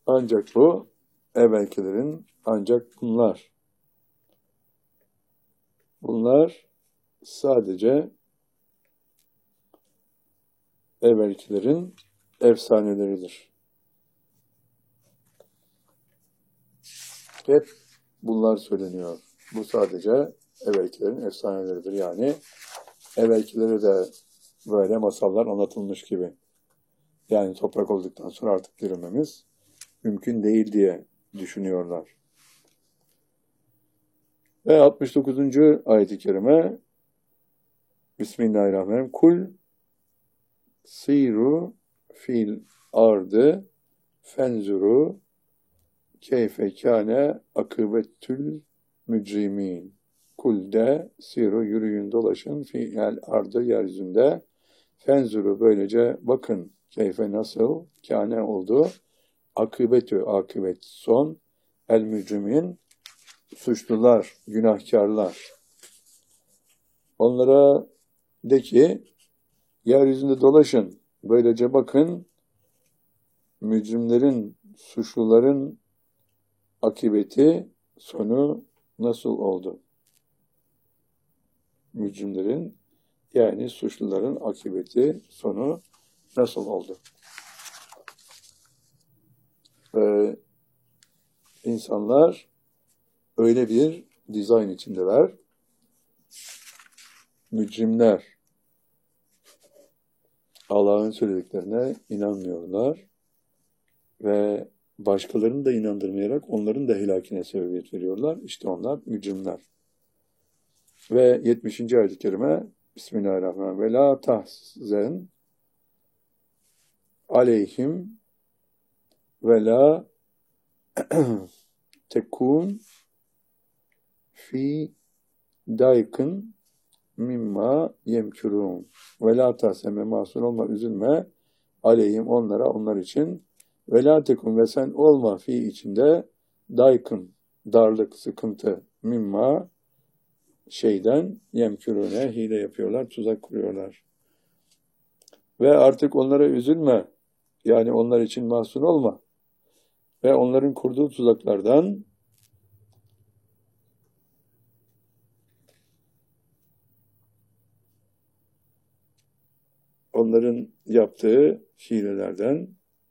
Ancak bu evvelkilerin ancak bunlar sadece evvelkilerin efsaneleridir. Hep bunlar söyleniyor. Bu sadece evvelkilerin efsaneleridir. Yani evvelkilere de böyle masallar anlatılmış gibi. Yani toprak olduktan sonra artık dirilmemiz mümkün değil diye düşünüyorlar. Ve 69. ayet-i kerime Bismillahirrahmanirrahim. Kul siru fil ardı fenzuru keyfe kâne akıbetül mücrimin. Kul de siru yürüyün dolaşın fi'el ardı yeryüzünde fenzuru böylece bakın keyfe nasıl kâne oldu akıbet son el mücrimin suçlular, günahkarlar. Onlara de ki yeryüzünde dolaşın böylece bakın mücrimlerin, suçluların akıbeti sonu nasıl oldu? Mücrimlerin yani suçluların akıbeti sonu nasıl oldu? İnsanlar öyle bir dizayn içindeler. Mücrimler Allah'ın söylediklerine inanmıyorlar ve başkalarını da inandırmayarak onların da helakine sebebiyet veriyorlar. İşte onlar mücrimler. Ve 70. ayet-i kerime Bismillahirrahmanirrahim. Ve la tahzen aleyhim ve la tekun fi daykın mimma yemkürûn. Ve la tahseme mahzun olma, üzülme aleyhim onlara, onlar için. Ve la tekun ve sen olma fi içinde daykın, darlık, sıkıntı mimma şeyden yemkürûne hile yapıyorlar, tuzak kuruyorlar. Ve artık onlara üzülme. Yani onlar için mahzun olma. Ve onların kurduğu tuzaklardan onların yaptığı hilelerden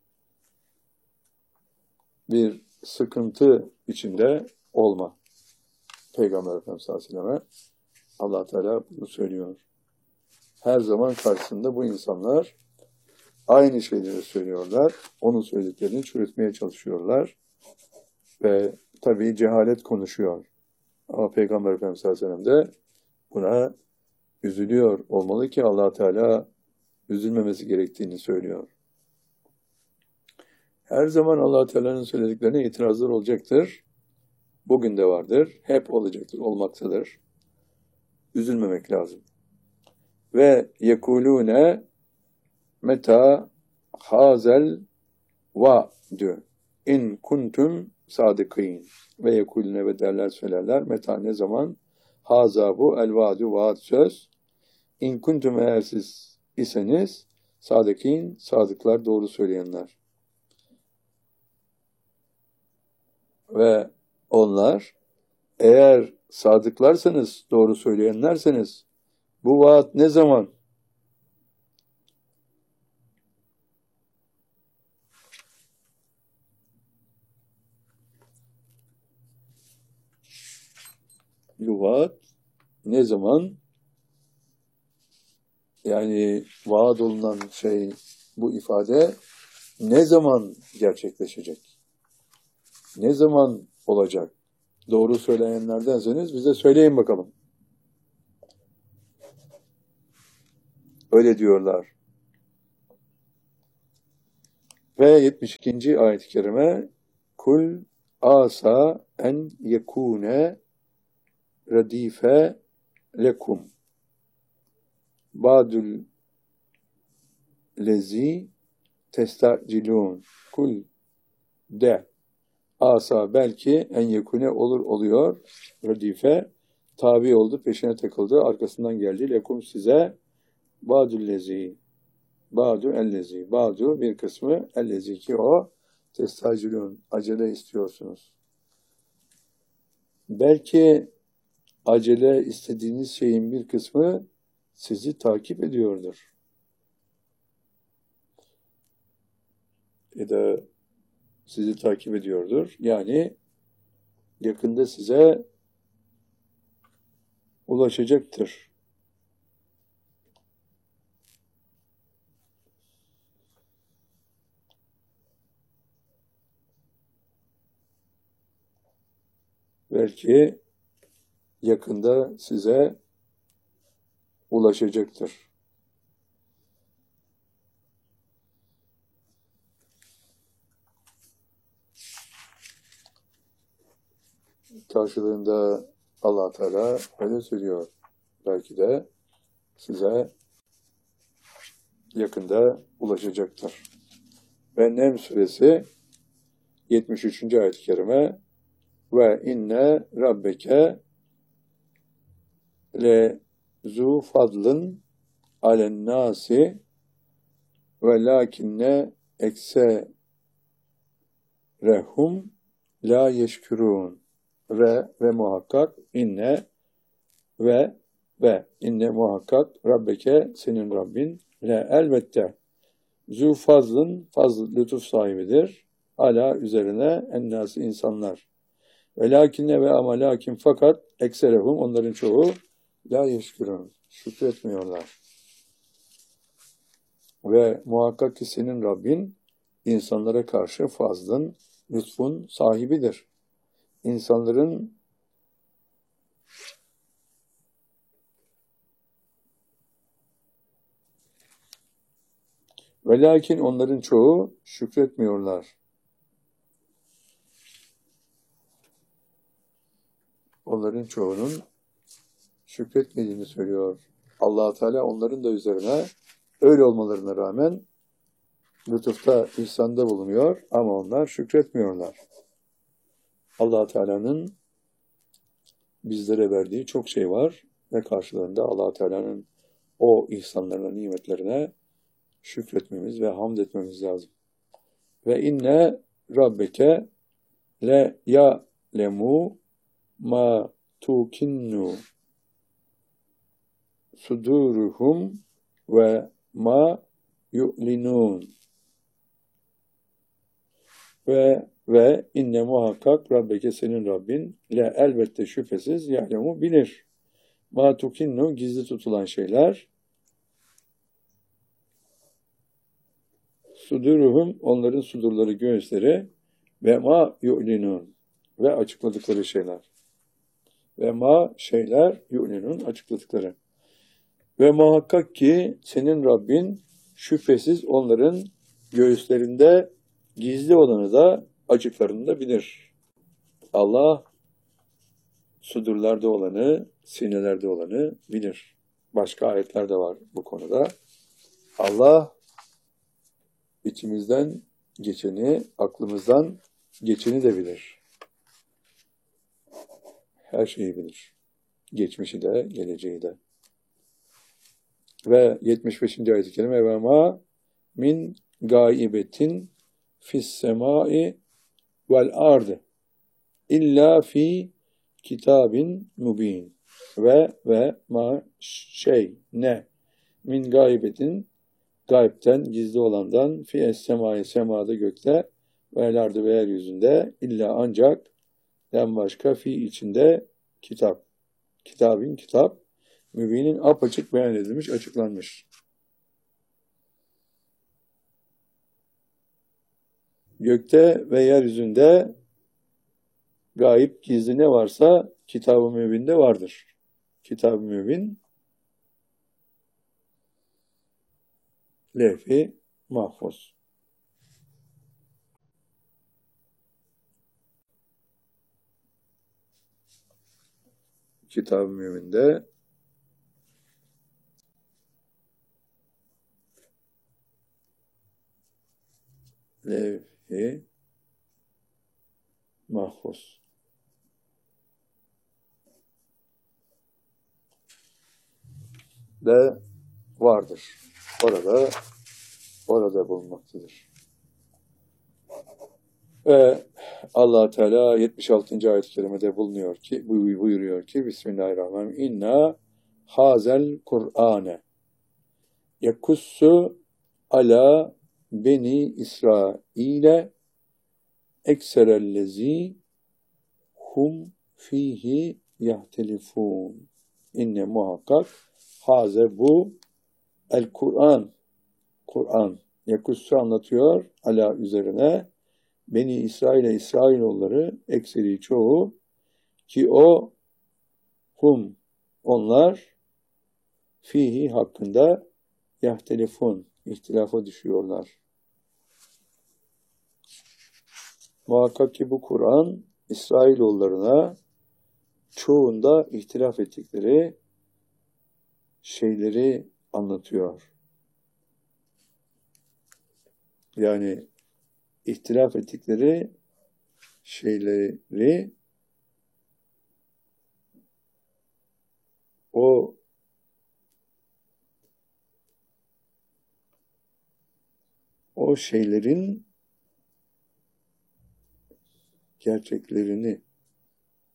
bir sıkıntı içinde olma. Peygamber Efendimiz Aleyhisselam'a Allah Teala bunu söylüyor. Her zaman karşısında bu insanlar aynı şeyleri söylüyorlar. Onun söylediklerini çürütmeye çalışıyorlar. Ve tabii cehalet konuşuyor. Ama Peygamber Efendimiz Aleyhisselam de buna üzülüyor olmalı ki Allah Teala üzülmemesi gerektiğini söylüyor. Her zaman Allah Teala'nın söylediklerine itirazlar olacaktır. Bugün de vardır. Hep olacaktır, olmaktadır. Üzülmemek lazım. Ve yekulune meta hazel va'dü in kuntum sadıkîn. Ve yekulune ve derler söylerler. Meta ne zaman? Haza bu el va'dü vaat söz. İn kuntum eğer siz iseniz sadıkîn, sadıklar, doğru söyleyenler. Ve onlar eğer sadıklarsanız, doğru söyleyenlerseniz bu vaat ne zaman? Bu vaat ne zaman? Yani vaat olunan şey, bu ifade ne zaman gerçekleşecek? Ne zaman olacak? Doğru söyleyenlerdenseniz bize söyleyin bakalım. Öyle diyorlar. Ve 72. ayet-i kerime Kul asa en yekune radife lekum ba'dul lezi testacilun. Kul de asa belki en yekune oluyor radife tabi oldu, peşine takıldı, arkasından geldi. Lekum size ba'dul lezi ba'du ellezi ba'du bir kısmı ellezi ki o testacilun, acele istiyorsunuz. Belki acele istediğiniz şeyin bir kısmı sizi takip ediyordur. Ya da sizi takip ediyordur. Yani yakında size ulaşacaktır. Belki yakında size ulaşacaktır. Karşılığında Allah Teala öyle söylüyor. Belki de size yakında ulaşacaktır. Ve Nem suresi 73. ayet-i kerime ve inne rabbeke le zu fadlın alen nasi ve lakinne ekserehum la yeşkürun ve muhakkak inne ve inne muhakkak rabbeke senin Rabbin le elbette zu fazlın lütuf sahibidir. Ala üzerine ennâsi insanlar. Ve lakinne ve ama lakin fakat ekserehum onların çoğu la yeşkürün şükretmiyorlar. Ve muhakkak ki senin Rabbin insanlara karşı fazlın, lütfun sahibidir. İnsanların ve lakin onların çoğu şükretmiyorlar. Onların çoğunun şükretmediğini söylüyor. Allah Teala onların da üzerine öyle olmalarına rağmen lütufta, ihsanda bulunuyor ama onlar şükretmiyorlar. Allah Teala'nın bizlere verdiği çok şey var ve karşılığında Allah Teala'nın o ihsanlarına, nimetlerine şükretmemiz ve hamd etmemiz lazım. Ve inne rabbeke le ya'lemu ma tukinnu suduruhum ve ma yu'linun ve inne muhakkak rabbeke senin Rabbin le elbette şüphesiz ya'lemu bilir. Ma tukinnu gizli tutulan şeyler suduruhum onların sudurları göğüsleri ve ma yu'linun ve açıkladıkları şeyler. Ve ma şeyler yu'linun açıkladıkları. Ve muhakkak ki senin Rabbin şüphesiz onların göğüslerinde gizli olanı da açıklarını da bilir. Allah sudurlarda olanı, sinelerde olanı bilir. Başka ayetler de var bu konuda. Allah içimizden geçeni, aklımızdan geçeni de bilir. Her şeyi bilir. Geçmişi de, geleceği de. Ve 75. ayet-i kerime ve ma min gaibetin fis semai vel ardı illa fi kitabin mubin ve ma şey ne min gaibetin gaybten gizli olandan fi es semai semada gökte ve ardı ve yeryüzünde illa ancak den başka fi içinde kitap kitabin kitap mübinin apaçık beyan edilmiş, açıklanmış. Gökte ve yeryüzünde gayip gizli ne varsa Kitab-ı Mübin'de vardır. Kitab-ı Mübin levh-i mahfuz. Kitab-ı Mübin'de levh-i mahfuz. De vardır. Orada bulunmaktadır. Ve Allah Teala 76. ayet-i kerimede buyuruyor ki Bismillahirrahmanirrahim. İnna hazel Kur'ane yakussu ala beni İsrail'e ekserellezi hum fihi yahtelifun. İnne muhakkak haze bu el Kur'an yakussu anlatıyor ala üzerine Beni İsrail'e İsrailoğulları ekseri çoğu ki o onlar fihi hakkında yahtelifun ihtilafa düşüyorlar. Muhakkak ki bu Kur'an İsrailoğullarına çoğunda ihtilaf ettikleri şeyleri anlatıyor. Yani ihtilaf ettikleri şeyleri o şeylerin gerçeklerini